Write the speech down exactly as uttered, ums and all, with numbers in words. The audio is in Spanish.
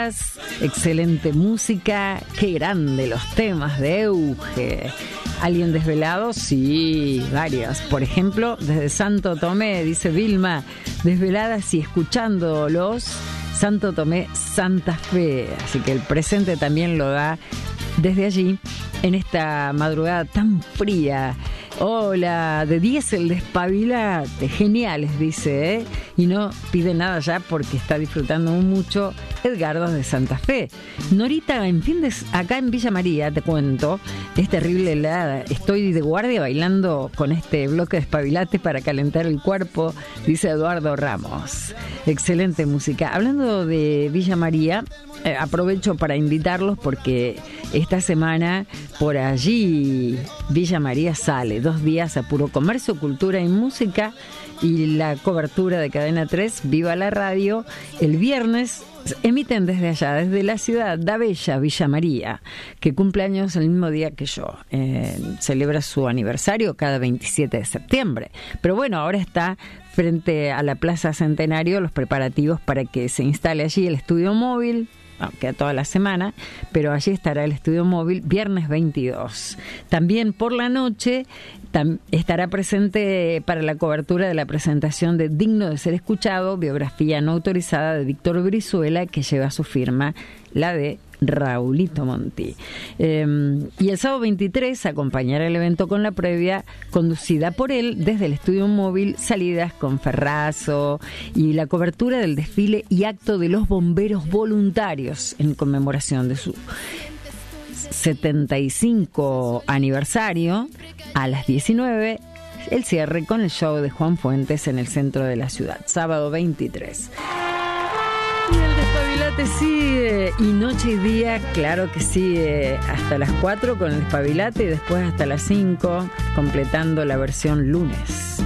días, excelente música, qué grande los temas de Euge. ¿Alguien desvelado? Sí, varios. Por ejemplo, desde Santo Tomé, dice Vilma, desveladas y escuchándolos, Santo Tomé, Santa Fe. Así que el presente también lo da desde allí, en esta madrugada tan fría. Hola, de diésel, despabilate, geniales, dice, ¿eh? Y no pide nada ya porque está disfrutando mucho Edgardo de Santa Fe. Norita, en fin, de, acá en Villa María, te cuento, es terrible helada. Estoy de guardia bailando con este bloque de despabilate para calentar el cuerpo, dice Eduardo Ramos. Excelente música. Hablando de Villa María, eh, aprovecho para invitarlos porque esta semana por allí Villa María sale dos días a puro comercio, cultura y música, y la cobertura de Cadena tres, Viva la Radio, el viernes emiten desde allá, desde la ciudad da Bella, Villa María, que cumple años el mismo día que yo. Eh, celebra su aniversario cada veintisiete de septiembre. Pero bueno, ahora está frente a la Plaza Centenario los preparativos para que se instale allí el estudio móvil. No, queda toda la semana, pero allí estará el estudio móvil viernes veintidós. También por la noche tam, estará presente para la cobertura de la presentación de Digno de Ser Escuchado, biografía no autorizada de Víctor Brizuela, que lleva su firma, la de Raulito Monti. Eh, y el sábado veintitrés acompañará el evento con la previa conducida por él desde el estudio móvil, salidas con Ferrazo y la cobertura del desfile y acto de los bomberos voluntarios en conmemoración de su setenta y cinco aniversario. A las diecinueve el cierre con el show de Juan Fuentes en el centro de la ciudad, sábado veintitrés. Y el despabilate sigue, y noche y día, claro que sigue, hasta las cuatro con el despabilate y después hasta las cinco, completando la versión lunes.